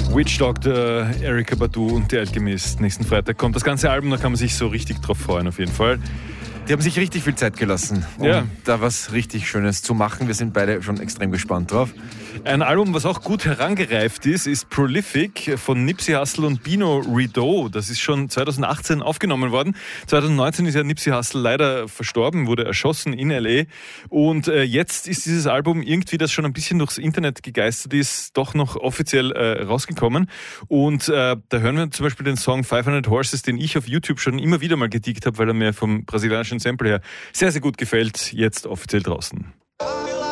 Witch Doctor, Erykah Badu und der Alchemist. Nächsten Freitag kommt das ganze Album, da kann man sich so richtig drauf freuen auf jeden Fall. Die haben sich richtig viel Zeit gelassen, um da was richtig Schönes zu machen. Wir sind beide schon extrem gespannt drauf. Ein Album, was auch gut herangereift ist Prolific von Nipsey Hussle und Bino Rideau. Das ist schon 2018 aufgenommen worden. 2019 ist ja Nipsey Hussle leider verstorben, wurde erschossen in L.A. Und jetzt ist dieses Album irgendwie, das schon ein bisschen durchs Internet gegeistert ist, doch noch offiziell rausgekommen. Und da hören wir zum Beispiel den Song 500 Horses, den ich auf YouTube schon immer wieder mal gedickt habe, weil er mir vom brasilianischen Sample her sehr, sehr gut gefällt. Jetzt offiziell draußen.